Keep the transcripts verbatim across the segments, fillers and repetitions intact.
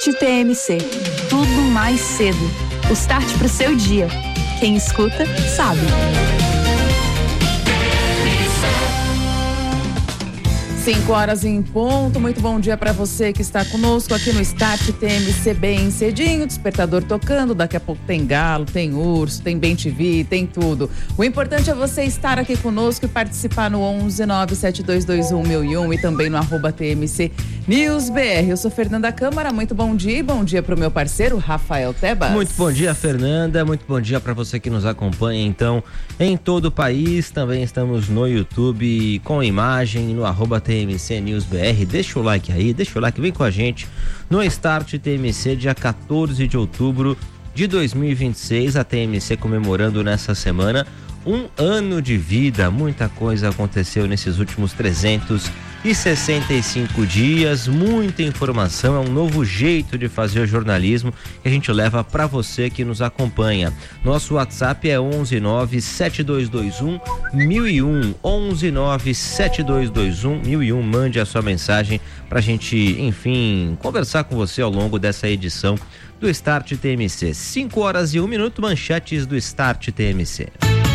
Start T M C. Tudo mais cedo. O start pro seu dia. Quem escuta, sabe. cinco horas em ponto, muito bom dia para você que está conosco aqui no Start T M C bem cedinho, despertador tocando, daqui a pouco tem galo, tem urso, tem Bem T V, tem tudo. O importante é você estar aqui conosco e participar no onze nove sete dois dois um mil e um e também no arroba T M C News B R. Eu sou Fernanda Câmara, muito bom dia e bom dia para o meu parceiro Rafael Tebas. Muito bom dia, Fernanda, muito bom dia para você que nos acompanha então em todo o país, também estamos no YouTube com imagem, no arroba T M C News B R, deixa o like aí, deixa o like, vem com a gente no Start T M C, dia quatorze de outubro de dois mil e vinte e seis, a T M C comemorando nessa semana um ano de vida. Muita coisa aconteceu nesses últimos trezentos e sessenta e cinco dias, muita informação, é um novo jeito de fazer o jornalismo que a gente leva para você que nos acompanha. Nosso WhatsApp é onze nove sete dois dois um mil e um, onze nove sete dois dois um mil e um, mande a sua mensagem pra gente, enfim, conversar com você ao longo dessa edição do Start T M C. cinco horas e um minuto, manchetes do Start T M C.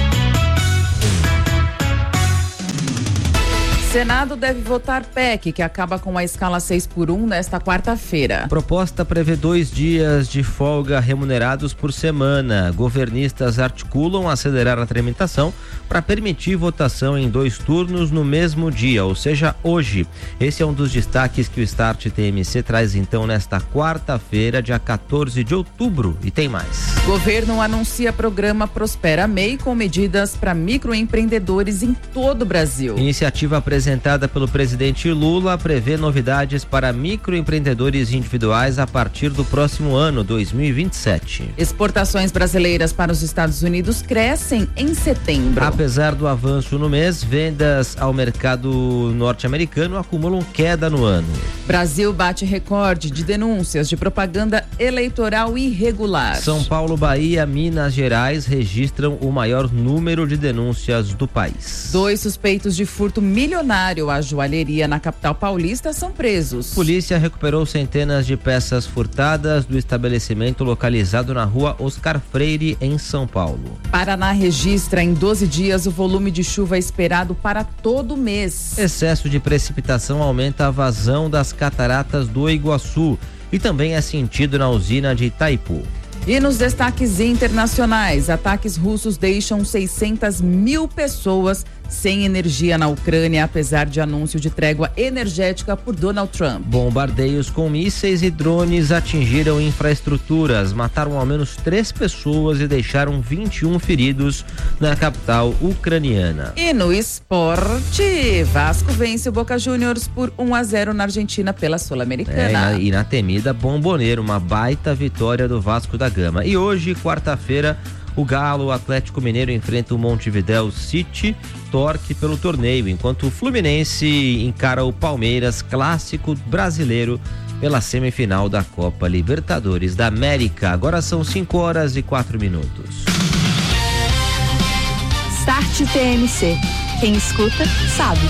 Senado deve votar P E C, que acaba com a escala seis por um nesta quarta-feira. A proposta prevê dois dias de folga remunerados por semana. Governistas articulam acelerar a tramitação para permitir votação em dois turnos no mesmo dia, ou seja, hoje. Esse é um dos destaques que o Start T M C traz então nesta quarta-feira, dia quatorze de outubro. E tem mais. Governo anuncia programa Prospera M E I com medidas para microempreendedores em todo o Brasil. Iniciativa apresentada apresentada pelo presidente Lula prevê novidades para microempreendedores individuais a partir do próximo ano, dois mil e vinte e sete. Exportações brasileiras para os Estados Unidos crescem em setembro. Apesar do avanço no mês, vendas ao mercado norte-americano acumulam queda no ano. Brasil bate recorde de denúncias de propaganda eleitoral irregular. São Paulo, Bahia, Minas Gerais registram o maior número de denúncias do país. Dois suspeitos de furto milionário à joalheria na capital paulista são presos. Polícia recuperou centenas de peças furtadas do estabelecimento localizado na rua Oscar Freire, em São Paulo. Paraná registra em doze dias o volume de chuva esperado para todo mês. Excesso de precipitação aumenta a vazão das cataratas do Iguaçu e também é sentido na usina de Itaipu. E nos destaques internacionais, ataques russos deixam seiscentas mil pessoas sem energia na Ucrânia, apesar de anúncio de trégua energética por Donald Trump. Bombardeios com mísseis e drones atingiram infraestruturas, mataram ao menos três pessoas e deixaram vinte e um feridos na capital ucraniana. E no esporte, Vasco vence o Boca Juniors por um a zero na Argentina pela Sul-Americana. É, e, na, e na temida Bomboneira, uma baita vitória do Vasco da Gama. E hoje, quarta-feira, o Galo, o Atlético Mineiro enfrenta o Montevidéu City, torque pelo torneio, enquanto o Fluminense encara o Palmeiras, clássico brasileiro, pela semifinal da Copa Libertadores da América. Agora são cinco horas e quatro minutos. Start T M C. Quem escuta, sabe.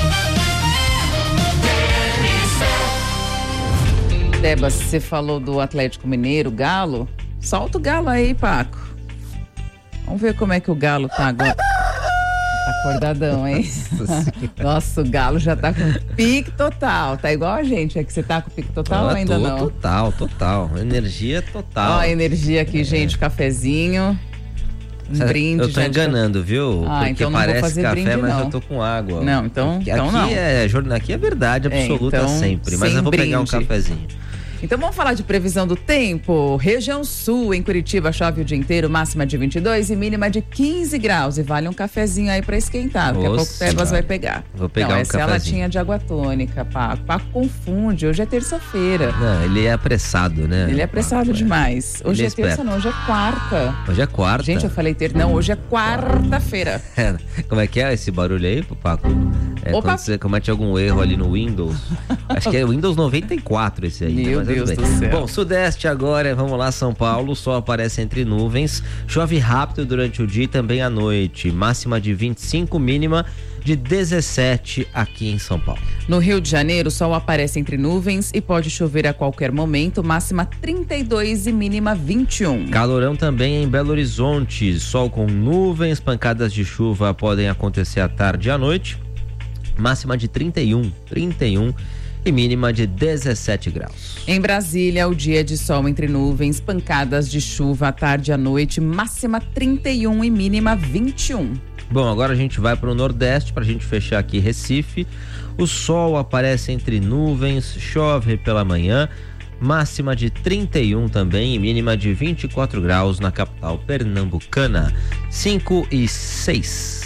Tebas, você falou do Atlético Mineiro, Galo. Solta o Galo aí, Paco. Vamos ver como é que o Galo tá agora. Tá acordadão, hein? Nossa, o Galo já tá com pique total. Tá igual a gente, é que você tá com pique total ah, ou ainda tô, não? Total, total. Energia total. Ó, a energia aqui, é. gente, cafezinho. Um Cê, brinde. Eu tô enganando, viu? Ah, Porque então não parece vou fazer café, brinde, mas não. eu tô com água. Não, então, aqui, então aqui não. É, aqui é verdade absoluta é, então, sempre, mas eu vou brinde. pegar um cafezinho. Então vamos falar de previsão do tempo. Região Sul, em Curitiba, chove o dia inteiro, máxima de vinte e dois e mínima de quinze graus. E vale um cafezinho aí pra esquentar. Daqui a pouco o Tebas vai pegar. Vou pegar não, um essa cafezinho. é a latinha de água tônica, Paco. Paco confunde, hoje é terça-feira. Não, ele é apressado, né? Ele é apressado Paco, demais. Hoje ele é, é terça, esperto. não, hoje é quarta. Hoje é quarta. Gente, eu falei terça, não, hoje é quarta-feira. Como é que é esse barulho aí, Paco? É Opa. quando você comete algum erro ali no Windows. Acho que é Windows noventa e quatro esse aí. Meu mas Deus tudo do bem. céu. Bom, Sudeste agora, vamos lá, São Paulo, o sol aparece entre nuvens, chove rápido durante o dia e também à noite, máxima de vinte e cinco, mínima de dezessete aqui em São Paulo. No Rio de Janeiro, o sol aparece entre nuvens e pode chover a qualquer momento, máxima trinta e dois e mínima vinte e um. Calorão também em Belo Horizonte, sol com nuvens, pancadas de chuva podem acontecer à tarde e à noite, máxima de trinta e um, trinta e um e mínima de dezessete graus. Em Brasília, o dia de sol entre nuvens, pancadas de chuva à tarde e à noite, máxima trinta e um e mínima vinte e um. Bom, agora a gente vai para o Nordeste para a gente fechar aqui Recife. O sol aparece entre nuvens, chove pela manhã, máxima de trinta e um também e mínima de vinte e quatro graus na capital pernambucana. cinco e seis.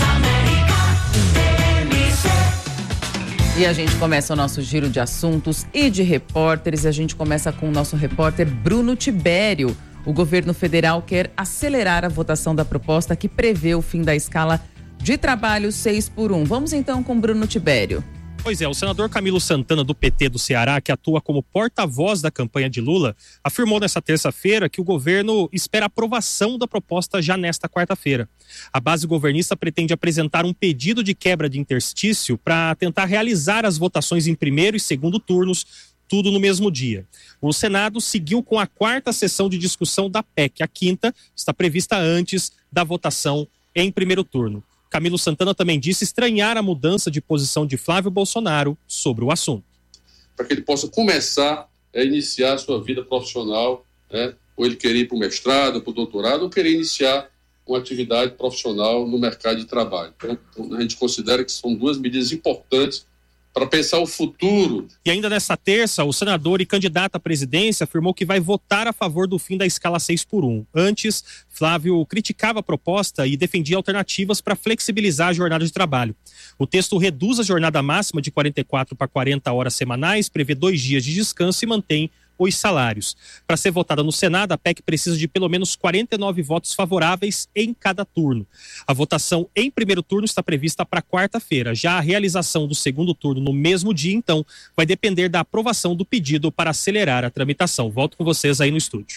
E a gente começa o nosso giro de assuntos e de repórteres. A gente começa com o nosso repórter Bruno Tibério. O governo federal quer acelerar a votação da proposta que prevê o fim da escala de trabalho seis por um. Vamos então com Bruno Tibério. Pois é, o senador Camilo Santana, do P T do Ceará, que atua como porta-voz da campanha de Lula, afirmou nesta terça-feira que o governo espera a aprovação da proposta já nesta quarta-feira. A base governista pretende apresentar um pedido de quebra de interstício para tentar realizar as votações em primeiro e segundo turnos, tudo no mesmo dia. O Senado seguiu com a quarta sessão de discussão da P E C. A quinta está prevista antes da votação em primeiro turno. Camilo Santana também disse estranhar a mudança de posição de Flávio Bolsonaro sobre o assunto. Para que ele possa começar a iniciar a sua vida profissional, né? Ou ele querer ir para o mestrado, para o doutorado, ou querer iniciar uma atividade profissional no mercado de trabalho. Então, a gente considera que são duas medidas importantes para pensar o futuro. E ainda nesta terça, o senador e candidato à presidência afirmou que vai votar a favor do fim da escala seis por um. Antes, Flávio criticava a proposta e defendia alternativas para flexibilizar a jornada de trabalho. O texto reduz a jornada máxima de quarenta e quatro para quarenta horas semanais, prevê dois dias de descanso e mantém os salários. Para ser votada no Senado, a P E C precisa de pelo menos quarenta e nove votos favoráveis em cada turno. A votação em primeiro turno está prevista para quarta-feira. Já a realização do segundo turno no mesmo dia, então, vai depender da aprovação do pedido para acelerar a tramitação. Volto com vocês aí no estúdio.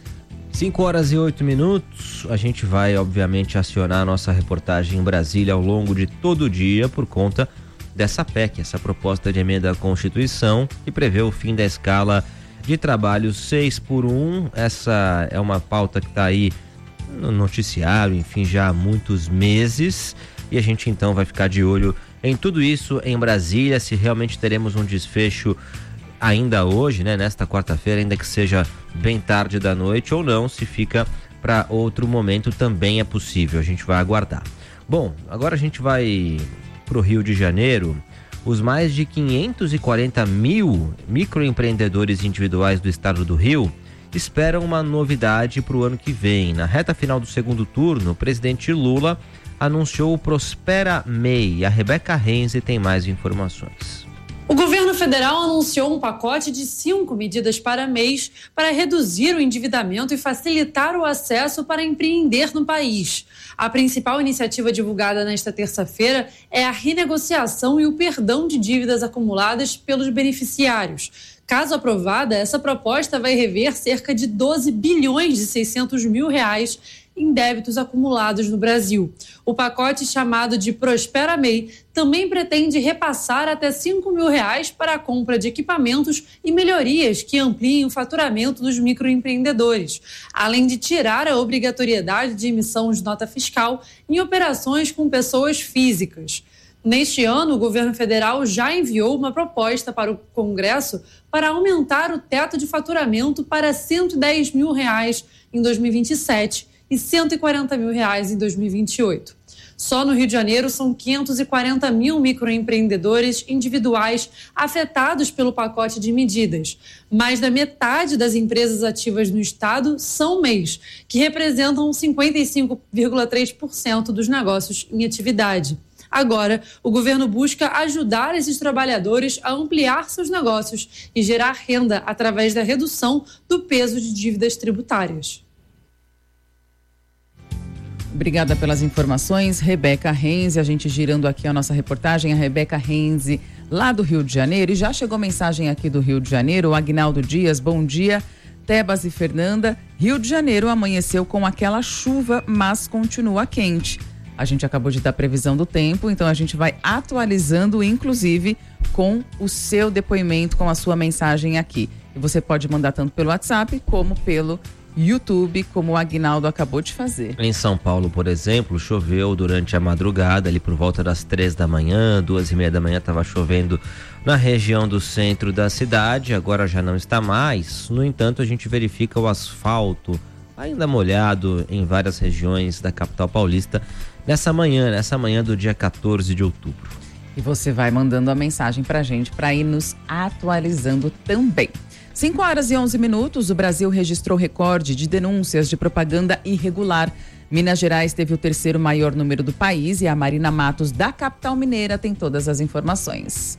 cinco horas e oito minutos. A gente vai, obviamente, acionar a nossa reportagem em Brasília ao longo de todo o dia por conta dessa P E C, essa proposta de emenda à Constituição que prevê o fim da escala de trabalho seis por um. Essa é uma pauta que está aí no noticiário, enfim, já há muitos meses, e a gente então vai ficar de olho em tudo isso em Brasília, se realmente teremos um desfecho ainda hoje, né, nesta quarta-feira, ainda que seja bem tarde da noite, ou não, se fica para outro momento também é possível, a gente vai aguardar. Bom, agora a gente vai para o Rio de Janeiro. Os mais de quinhentos e quarenta mil microempreendedores individuais do estado do Rio esperam uma novidade para o ano que vem. Na reta final do segundo turno, o presidente Lula anunciou o Prospera M E I. A Rebeca Renzi tem mais informações. O governo federal anunciou um pacote de cinco medidas para M E Is para reduzir o endividamento e facilitar o acesso para empreender no país. A principal iniciativa divulgada nesta terça-feira é a renegociação e o perdão de dívidas acumuladas pelos beneficiários. Caso aprovada, essa proposta vai rever cerca de doze bilhões e seiscentos mil reais em débitos acumulados no Brasil. O pacote chamado de Prospera M E I também pretende repassar até cinco mil reais para a compra de equipamentos e melhorias que ampliem o faturamento dos microempreendedores, além de tirar a obrigatoriedade de emissão de nota fiscal em operações com pessoas físicas. Neste ano, o governo federal já enviou uma proposta para o Congresso para aumentar o teto de faturamento para cento e dez mil reais em dois mil e vinte e sete e cento e quarenta mil reais em dois mil e vinte e oito. Só no Rio de Janeiro são quinhentos e quarenta mil microempreendedores individuais afetados pelo pacote de medidas. Mais da metade das empresas ativas no estado são M E Is, que representam cinquenta e cinco vírgula três por cento dos negócios em atividade. Agora, o governo busca ajudar esses trabalhadores a ampliar seus negócios e gerar renda através da redução do peso de dívidas tributárias. Obrigada pelas informações, Rebeca Renzi. A gente girando aqui a nossa reportagem, a Rebeca Renzi, lá do Rio de Janeiro. E já chegou mensagem aqui do Rio de Janeiro, o Agnaldo Dias, bom dia. Tebas e Fernanda, Rio de Janeiro amanheceu com aquela chuva, mas continua quente. A gente acabou de dar previsão do tempo, então a gente vai atualizando, inclusive, com o seu depoimento, com a sua mensagem aqui. E você pode mandar tanto pelo WhatsApp como pelo YouTube, como o Aguinaldo acabou de fazer. Em São Paulo, por exemplo, choveu durante a madrugada, ali por volta das três da manhã, duas e meia da manhã estava chovendo na região do centro da cidade, agora já não está mais. No entanto, a gente verifica o asfalto ainda molhado em várias regiões da capital paulista nessa manhã, nessa manhã do dia quatorze de outubro. E você vai mandando a mensagem pra gente para ir nos atualizando também. cinco horas e onze minutos, o Brasil registrou recorde de denúncias de propaganda irregular. Minas Gerais teve o terceiro maior número do país e a Marina Matos, da capital mineira, tem todas as informações.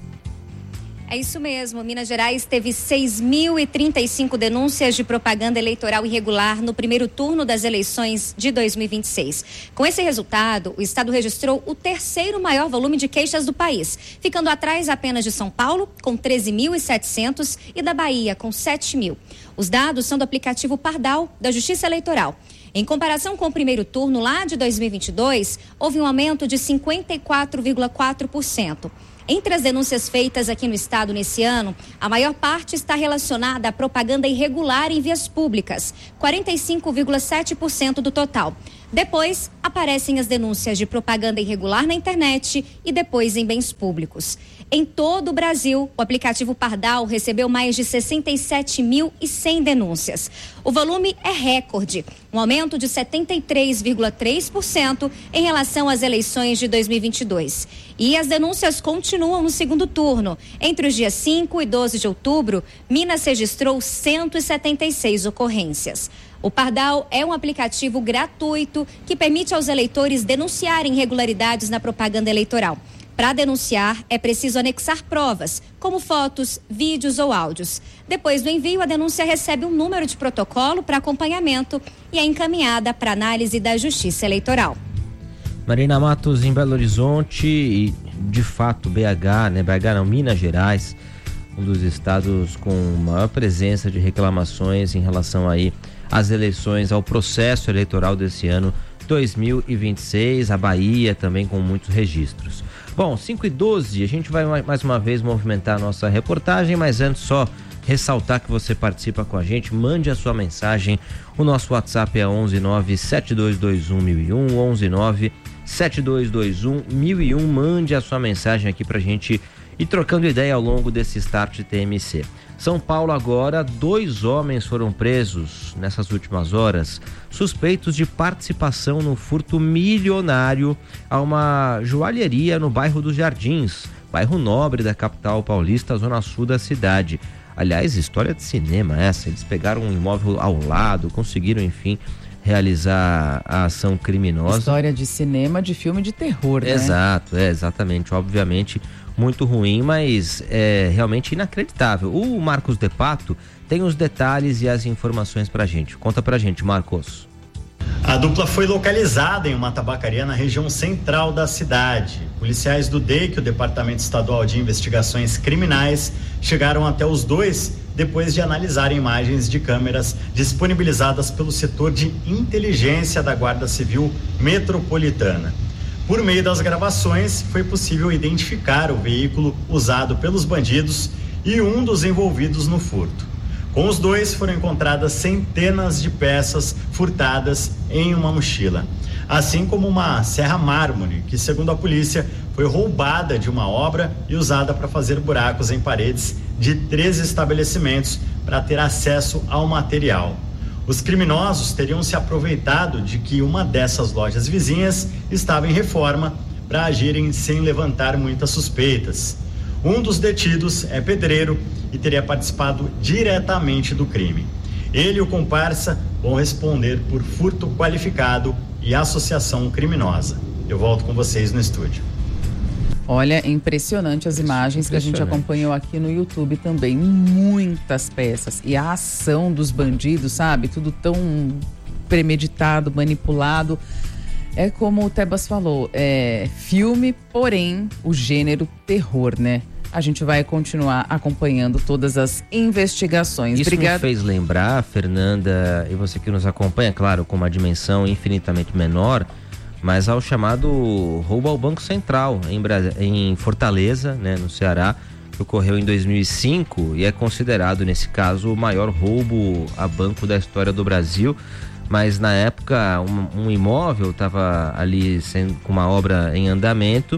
É isso mesmo, Minas Gerais teve seis mil e trinta e cinco denúncias de propaganda eleitoral irregular no primeiro turno das eleições de dois mil e vinte e seis. Com esse resultado, o estado registrou o terceiro maior volume de queixas do país, ficando atrás apenas de São Paulo, com treze mil e setecentos, e da Bahia, com sete mil. Os dados são do aplicativo Pardal, da Justiça Eleitoral. Em comparação com o primeiro turno lá de dois mil e vinte e dois, houve um aumento de cinquenta e quatro vírgula quatro por cento. Entre as denúncias feitas aqui no estado nesse ano, a maior parte está relacionada à propaganda irregular em vias públicas, quarenta e cinco vírgula sete por cento do total. Depois, aparecem as denúncias de propaganda irregular na internet e depois em bens públicos. Em todo o Brasil, o aplicativo Pardal recebeu mais de sessenta e sete mil e cem denúncias. O volume é recorde, um aumento de setenta e três vírgula três por cento em relação às eleições de dois mil e vinte e dois. E as denúncias continuam no segundo turno. Entre os dias cinco e doze de outubro, Minas registrou cento e setenta e seis ocorrências. O Pardal é um aplicativo gratuito que permite aos eleitores denunciarem irregularidades na propaganda eleitoral. Para denunciar, é preciso anexar provas, como fotos, vídeos ou áudios. Depois do envio, a denúncia recebe um número de protocolo para acompanhamento e é encaminhada para análise da Justiça Eleitoral. Marina Matos, em Belo Horizonte, e de fato B H, né? B H não, Minas Gerais, um dos estados com maior presença de reclamações em relação aí às eleições, ao processo eleitoral desse ano dois mil e vinte e seis, a Bahia também com muitos registros. Bom, cinco e doze, a gente vai mais uma vez movimentar a nossa reportagem, mas antes só ressaltar que você participa com a gente, mande a sua mensagem, o nosso WhatsApp é onze nove sete dois dois um mil e um, onze nove sete dois dois um mil e um, mande a sua mensagem aqui pra gente ir trocando ideia ao longo desse Start T M C. São Paulo agora, dois homens foram presos nessas últimas horas, suspeitos de participação no furto milionário a uma joalheria no bairro dos Jardins, bairro nobre da capital paulista, zona sul da cidade. Aliás, história de cinema essa, eles pegaram um imóvel ao lado, conseguiram, enfim, realizar a ação criminosa. História de cinema, de filme de terror, né? Exato, é, exatamente, obviamente muito ruim, mas é realmente inacreditável. O Marcos De Pato tem os detalhes e as informações pra gente. Conta pra gente, Marcos. A dupla foi localizada em uma tabacaria na região central da cidade. Policiais do D E C, o Departamento Estadual de Investigações Criminais, chegaram até os dois depois de analisar imagens de câmeras disponibilizadas pelo setor de inteligência da Guarda Civil Metropolitana. Por meio das gravações, foi possível identificar o veículo usado pelos bandidos e um dos envolvidos no furto. Com os dois foram encontradas centenas de peças furtadas em uma mochila, assim como uma serra mármore, que, segundo a polícia, foi roubada de uma obra e usada para fazer buracos em paredes de três estabelecimentos para ter acesso ao material. Os criminosos teriam se aproveitado de que uma dessas lojas vizinhas estava em reforma para agirem sem levantar muitas suspeitas. Um dos detidos é pedreiro e teria participado diretamente do crime. Ele e o comparsa vão responder por furto qualificado e associação criminosa. Eu volto com vocês no estúdio. Olha, impressionante as imagens que a gente acompanhou aqui no YouTube também. Muitas peças. E a ação dos bandidos, sabe? Tudo tão premeditado, manipulado. É como o Tebas falou, é filme, porém o gênero terror, né? A gente vai continuar acompanhando todas as investigações. Isso Obrigado. me fez lembrar, Fernanda, e você que nos acompanha, claro, com uma dimensão infinitamente menor, mas ao chamado roubo ao Banco Central em, Bra- em Fortaleza, né, no Ceará, que ocorreu em dois mil e cinco e é considerado, nesse caso, o maior roubo a banco da história do Brasil. Mas na época um, um imóvel estava ali sendo, com uma obra em andamento,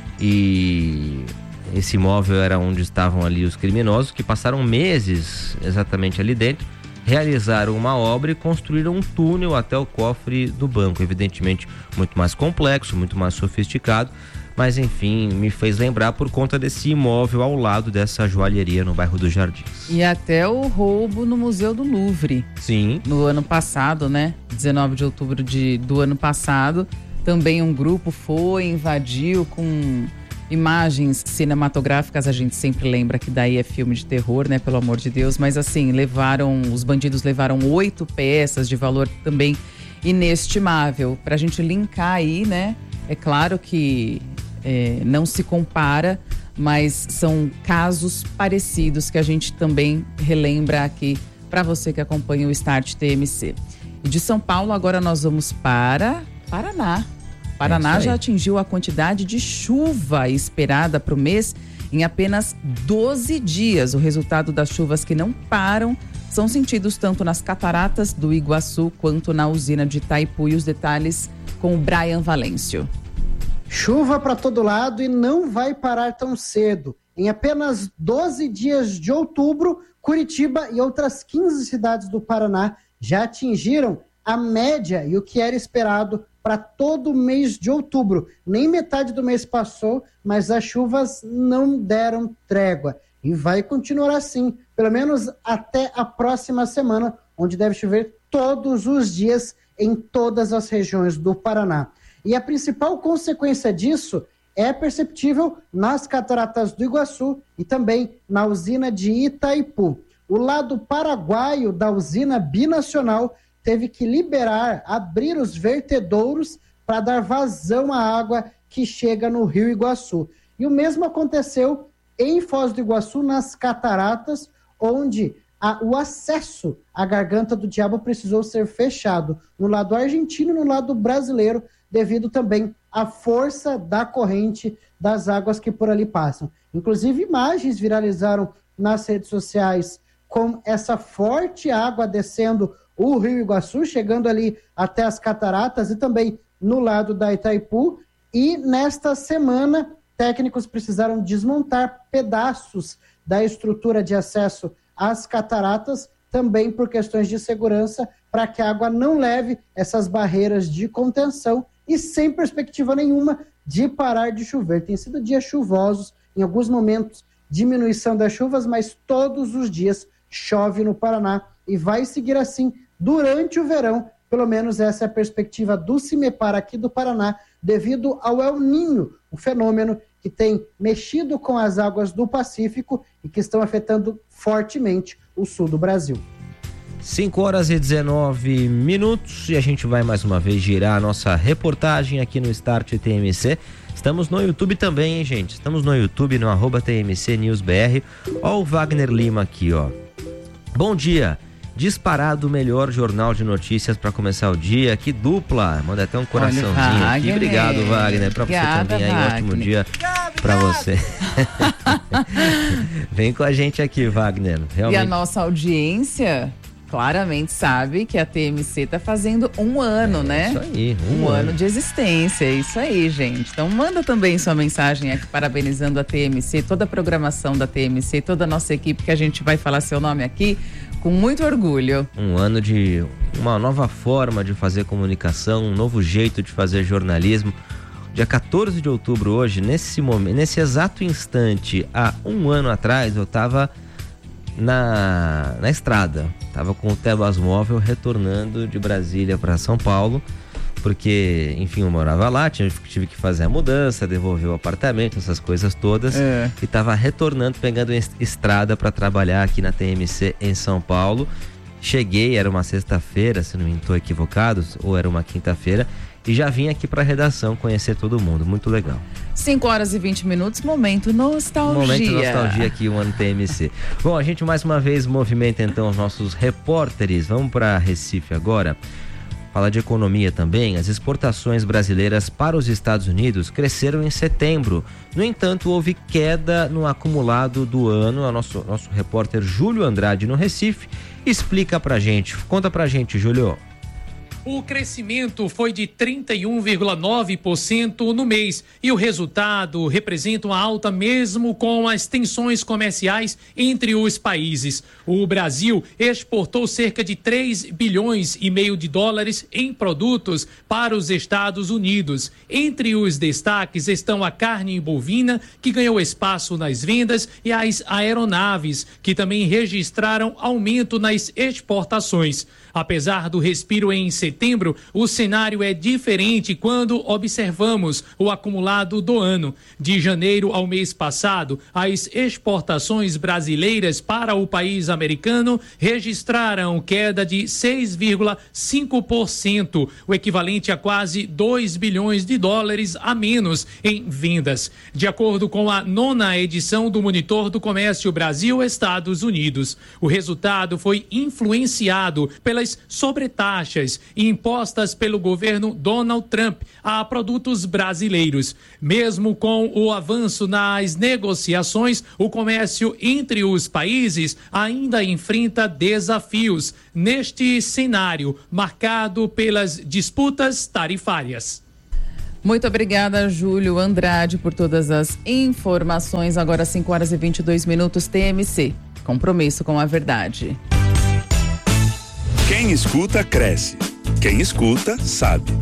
e esse imóvel era onde estavam ali os criminosos, que passaram meses exatamente ali dentro, realizaram uma obra e construíram um túnel até o cofre do banco, evidentemente muito mais complexo, muito mais sofisticado, mas enfim, me fez lembrar por conta desse imóvel ao lado dessa joalheria no bairro dos Jardins. E até o roubo no Museu do Louvre. Sim. No ano passado, né? dezenove de outubro de, do ano passado, também um grupo foi, invadiu com imagens cinematográficas. A gente sempre lembra que daí é filme de terror, né? Pelo amor de Deus. Mas assim, levaram, os bandidos levaram oito peças de valor também inestimável. Pra gente linkar aí, né? É claro que é, não se compara, mas são casos parecidos que a gente também relembra aqui para você que acompanha o Start T M C. E de São Paulo, agora nós vamos para Paraná. Paraná já atingiu a quantidade de chuva esperada para o mês em apenas doze dias. O resultado das chuvas que não param são sentidos tanto nas cataratas do Iguaçu quanto na usina de Itaipu. E os detalhes com o Brian Valêncio. Chuva para todo lado e não vai parar tão cedo. Em apenas doze dias de outubro, Curitiba e outras quinze cidades do Paraná já atingiram a média e o que era esperado para todo o mês de outubro. Nem metade do mês passou, mas as chuvas não deram trégua. E vai continuar assim, pelo menos até a próxima semana, onde deve chover todos os dias em todas as regiões do Paraná. E a principal consequência disso é perceptível nas cataratas do Iguaçu e também na usina de Itaipu. O lado paraguaio da usina binacional teve que liberar, abrir os vertedouros para dar vazão à água que chega no Rio Iguaçu. E o mesmo aconteceu em Foz do Iguaçu, nas cataratas, onde a, o acesso à Garganta do Diabo precisou ser fechado no lado argentino e no lado brasileiro, devido também à força da corrente das águas que por ali passam. Inclusive, imagens viralizaram nas redes sociais com essa forte água descendo o Rio Iguaçu, chegando ali até as cataratas e também no lado da Itaipu. E nesta semana, técnicos precisaram desmontar pedaços da estrutura de acesso às cataratas, também por questões de segurança, para que a água não leve essas barreiras de contenção e sem perspectiva nenhuma de parar de chover. Tem sido dias chuvosos, em alguns momentos diminuição das chuvas, mas todos os dias chove no Paraná e vai seguir assim durante o verão. Pelo menos essa é a perspectiva do CIMEPAR aqui do Paraná, devido ao El Niño, o fenômeno que tem mexido com as águas do Pacífico e que estão afetando fortemente o sul do Brasil. cinco horas e dezenove minutos e a gente vai mais uma vez girar a nossa reportagem aqui no Start T M C. Estamos no YouTube também, hein, gente? Estamos no YouTube, no arroba T M C News B R. Ó o Wagner Lima aqui, ó. Bom dia. Disparado o melhor jornal de notícias para começar o dia. Que dupla. Manda até um coraçãozinho Olha, aqui. Obrigado, Wagner. Para você também aí, um ótimo dia para você. Vem com a gente aqui, Wagner. Realmente. E a nossa audiência claramente sabe que a T M C tá fazendo um ano, é, né? Isso aí. Um, um ano. ano de existência. É isso aí, gente. Então manda também sua mensagem aqui parabenizando a T M C, toda a programação da T M C, toda a nossa equipe, que a gente vai falar seu nome aqui com muito orgulho. Um ano de uma nova forma de fazer comunicação, um novo jeito de fazer jornalismo. Dia quatorze de outubro hoje, nesse momento, nesse exato instante, há um ano atrás, eu estava na, na estrada. Estava com o Tebas Móvel retornando de Brasília para São Paulo, porque, enfim, eu morava lá, tive, tive que fazer a mudança, devolver o apartamento, essas coisas todas. É. E estava retornando, pegando estrada para trabalhar aqui na T M C em São Paulo. Cheguei, era uma sexta-feira, se não me estou equivocado, ou era uma quinta-feira, e já vim aqui para a redação conhecer todo mundo. Muito legal. cinco horas e vinte minutos, momento nostalgia. Momento nostalgia aqui, o ano T M C. Bom, a gente mais uma vez movimenta então os nossos repórteres. Vamos para Recife agora. Fala de economia também. As exportações brasileiras para os Estados Unidos cresceram em setembro. No entanto, houve queda no acumulado do ano. O nosso, nosso repórter Júlio Andrade, no Recife, explica pra gente. Conta pra gente, Júlio. O crescimento foi de trinta e um vírgula nove por cento no mês e o resultado representa uma alta mesmo com as tensões comerciais entre os países. O Brasil exportou cerca de três bilhões e meio de dólares em produtos para os Estados Unidos. Entre os destaques estão a carne bovina, que ganhou espaço nas vendas, e as aeronaves, que também registraram aumento nas exportações. Apesar do respiro em setembro, o cenário é diferente quando observamos o acumulado do ano. De janeiro ao mês passado, as exportações brasileiras para o país americano registraram queda de seis vírgula cinco por cento, o equivalente a quase dois bilhões de dólares a menos em vendas, de acordo com a nona edição do Monitor do Comércio Brasil-Estados Unidos. O resultado foi influenciado pela sobretaxas impostas pelo governo Donald Trump a produtos brasileiros. Mesmo com o avanço nas negociações, o comércio entre os países ainda enfrenta desafios neste cenário marcado pelas disputas tarifárias. Muito obrigada, Júlio Andrade, por todas as informações. Agora cinco horas e vinte e dois minutos, T M C. Compromisso com a verdade. Quem escuta, cresce. Quem escuta, sabe.